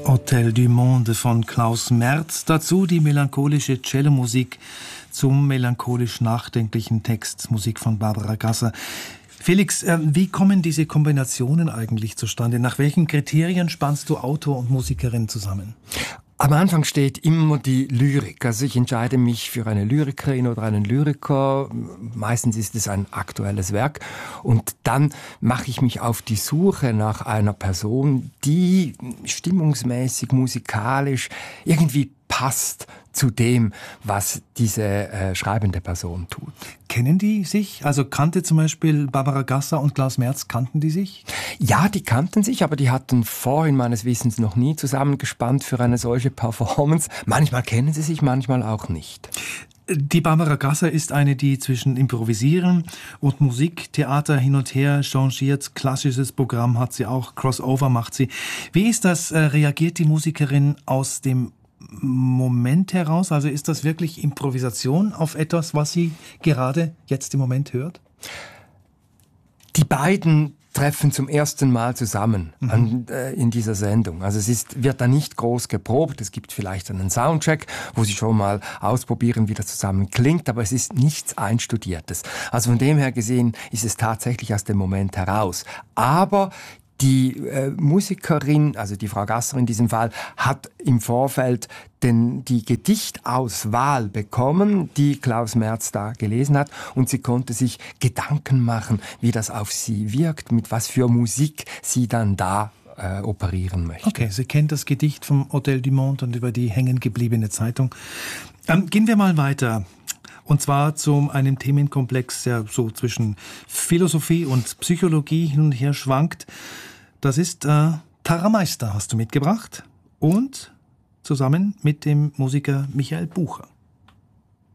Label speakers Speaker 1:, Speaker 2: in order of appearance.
Speaker 1: Hôtel du Monde von Klaus Merz. Dazu die melancholische Cellomusik zum melancholisch nachdenklichen Text, Musik von Barbara Gasser. Felix, wie kommen diese Kombinationen eigentlich zustande? Nach welchen Kriterien spannst du Autor und Musikerin zusammen?
Speaker 2: Am Anfang steht immer die Lyrik. Also ich entscheide mich für eine Lyrikerin oder einen Lyriker. Meistens ist es ein aktuelles Werk. Und dann mache ich mich auf die Suche nach einer Person, die stimmungsmäßig, musikalisch irgendwie passt zu dem, was diese schreibende Person tut.
Speaker 1: Kennen die sich? Also kannte zum Beispiel Barbara Gasser und Klaus Merz, kannten die sich?
Speaker 2: Ja, die kannten sich, aber die hatten vorhin meines Wissens noch nie zusammengespannt für eine solche Performance. Manchmal kennen sie sich, manchmal auch nicht.
Speaker 1: Die Barbara Gasser ist eine, die zwischen Improvisieren und Musiktheater hin und her changiert. Klassisches Programm hat sie auch, Crossover macht sie. Wie ist das? Reagiert die Musikerin aus dem Moment heraus? Also ist das wirklich Improvisation auf etwas, was sie gerade jetzt im Moment hört?
Speaker 2: Die beiden treffen zum ersten Mal zusammen in dieser Sendung. Also wird da nicht groß geprobt. Es gibt vielleicht einen Soundcheck, wo sie schon mal ausprobieren, wie das zusammen klingt, aber es ist nichts Einstudiertes. Also von dem her gesehen ist es tatsächlich aus dem Moment heraus. Aber die Musikerin, also die Frau Gasser in diesem Fall, hat im Vorfeld die Gedichtauswahl bekommen, die Klaus Merz da gelesen hat, und sie konnte sich Gedanken machen, wie das auf sie wirkt, mit was für Musik sie dann da operieren möchte.
Speaker 1: Okay, sie kennt das Gedicht vom Hôtel du Monde und über die hängengebliebene Zeitung. Gehen wir mal weiter. Und zwar zu einem Themenkomplex, der so zwischen Philosophie und Psychologie hin und her schwankt. Das ist Tara Meister, hast du mitgebracht. Und zusammen mit dem Musiker Michael Bucher.